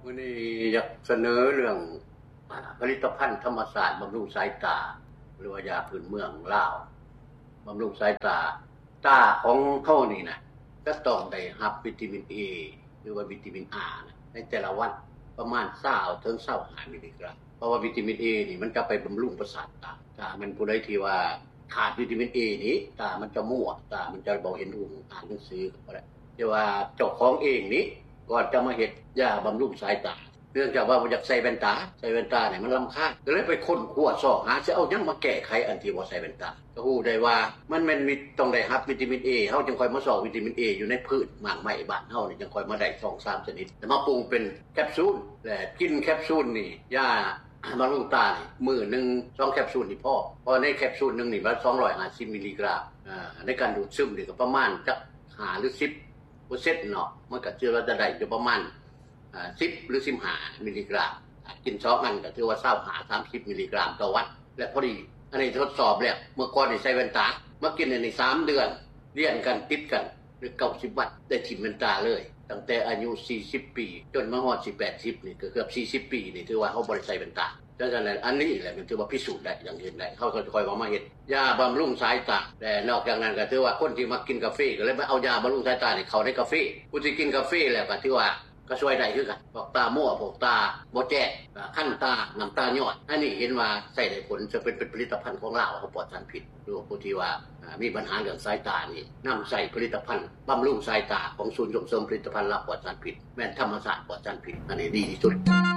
วันนี้อยากเสนอเรื่องผลิตภัณฑ์ธรรมศาสตร์บำรุงสายตาหรือว่ายาพื้นเมืองลาวบำรุงสายตาของเขานี่นะก็ต้องได้รับวิตามินเอหรือว่าวิตามินอาในแต่ละวันประมาณ20ถึง25มิลลิกรัมเพราะว่าวิตามินเอนี่มันจะไปบำรุงประสาทตามันผู้ใดที่ว่าขาดวิตามินเอนี้ตามันจะมั่วตามันจะบ่เห็นรูปอ่านหนังสือก็ได้แต่ว่าเจ้าของเองนี้ก่อนจะมาเฮ็ดยาบำรุงสายตาเนื่องจากว่ามันอยากใส่แว่นตาเนี่ยมันรำคาญก็เลยไปค้นคว้าซอกหาจะเอายังมาแก้ไขอันที่บ่ใส่แว่นตาก็ฮู้ได้ว่ามันแม่นมีต้องได้รับวิตามินเอเฮาจึงค่อยมาซอกวิตามินเออยู่ในพืชหมากไม้บ้านเฮานี่จึงค่อยมาได้2-3ชนิดแต่มาปรุงเป็นแคปซูลและกินแคปซูลนี่ยาบำรุงตานี่มื้อนึง2แคปซูลนี่พอเพราะในแคปซูลนึงนี่มัน250มิลลิกรัมในการดูดซึมนี่ก็ประมาณจัก5หรือ10%เนาะมันก็ถือว่าจะได้อยู่ประมาณ10หรือ15มิลลิกรัมกิน2อันก็ถือว่า25-30มิลลิกรัมต่อวันและพอดีอันนี้ทดสอบแล้วเมื่อก่อนนี่ใส่แว่นตามากินใน3เดือนเรียนกันติดกันหรือ90วันได้ถิ่มแว่นตาเลยตั้งแต่อายุ40ปีจนมาฮอด80นี่ก็เกือบ40ปีนี่ถือว่าเฮาบ่ได้ใส่แว่นตาดังนั้นอันนี้แหละมันถือว่าพิสูจน์ได้อย่างเห็นได้เฮาก็ค่อยมาเฮ็ดยาบำรุงสายตาแต่นอกจากนั้นก็ถือว่าคนที่มากินกาแฟก็เลยมาเอายาบำรุงสายตานี่เข้าในกาแฟผู้ที่กินกาแฟแล้วก็ถือว่าก็ช่วยได้คือกันพวกตามั่วพวกตาบ่แจ้งขั้นตาน้ำตาย้อนอันนี้เห็นว่าใช้ได้ผลจะเป็นผลิตภัณฑ์ของเราเขาปลอดสารพิษหรือว่าผู้ที่ว่ามีปัญหาเรื่องสายตานี่นำใส่ผลิตภัณฑ์บำรุงสายตาของศูนย์ส่งเสริมผลิตภัณฑ์รับปลอดสารพิษแม่นธรรมศาสตร์ปลอดสารพิษอันนี้ดีที่สุด